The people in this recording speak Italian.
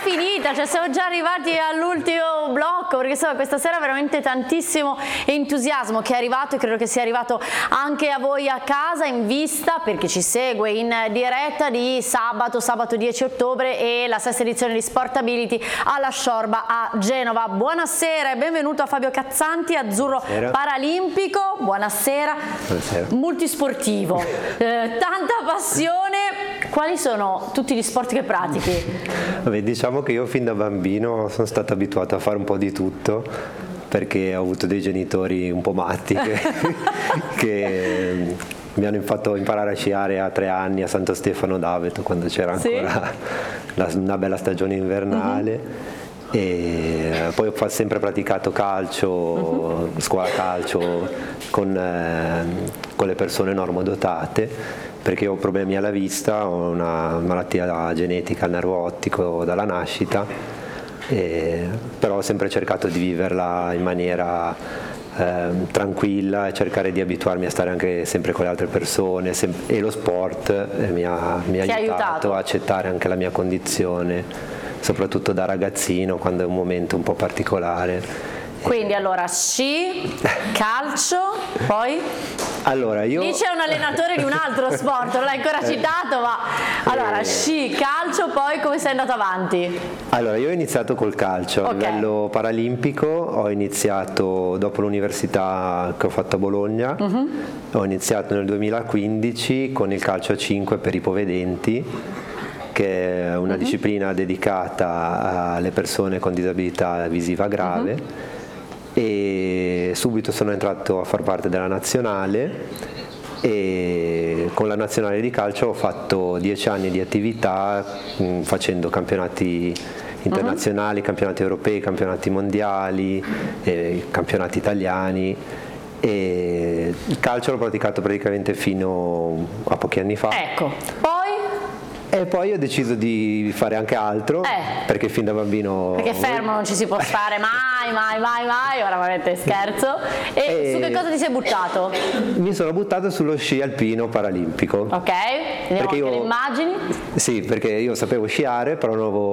finita, cioè siamo già arrivati all'ultimo blocco, perché insomma questa sera veramente tantissimo entusiasmo che è arrivato, e credo che sia arrivato anche a voi a casa, in vista, per chi ci segue in diretta, di sabato 10 ottobre e la sesta edizione di Sportability alla Sciorba a Genova. Buonasera e benvenuto a Fabio Cazzanti, azzurro paralimpico. Buonasera. Buonasera. Multisportivo, tanta passione. Quali sono tutti gli sport che pratichi? Vabbè, diciamo che io fin da bambino sono stato abituato a fare un po' di tutto, perché ho avuto dei genitori un po' matti che mi hanno fatto imparare a sciare a 3 anni a Santo Stefano d'Aveto, quando c'era ancora una bella stagione invernale. E poi ho sempre praticato calcio, scuola calcio con le persone normodotate, perché ho problemi alla vista, ho una malattia genetica al nervo ottico dalla nascita, però ho sempre cercato di viverla in maniera tranquilla e cercare di abituarmi a stare anche sempre con le altre persone, e lo sport mi ha aiutato a accettare anche la mia condizione, soprattutto da ragazzino, quando è un momento un po' particolare. Quindi allora sci, calcio, poi? Allora io... Lì c'è un allenatore di un altro sport, non l'hai ancora citato, ma allora sci, calcio, poi come sei andato avanti? Allora io ho iniziato col calcio a livello paralimpico, ho iniziato dopo l'università che ho fatto a Bologna, ho iniziato nel 2015 con il calcio a 5 per ipovedenti, che è una disciplina dedicata alle persone con disabilità visiva grave, e subito sono entrato a far parte della nazionale, e con la nazionale di calcio ho fatto 10 anni di attività facendo campionati internazionali, campionati europei, campionati mondiali, campionati italiani. E il calcio l'ho praticato praticamente fino a pochi anni fa. Ecco, E poi ho deciso di fare anche altro, perché fin da bambino... Perché fermo non ci si può stare mai, ora veramente scherzo. E su che cosa ti sei buttato? Mi sono buttato sullo sci alpino paralimpico. Ok, vediamo anche le immagini. Sì, perché io sapevo sciare, però non avevo